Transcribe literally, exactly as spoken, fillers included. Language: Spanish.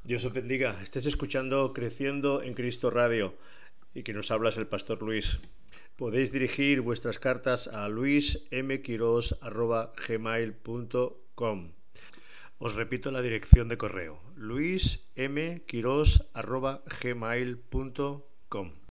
Dios os bendiga. Estés escuchando Creciendo en Cristo Radio y que nos habla es el Pastor Luis. Podéis dirigir vuestras cartas a luis m quiros arroba gmail punto com. Os repito la dirección de correo: luis m quiros arroba gmail punto com.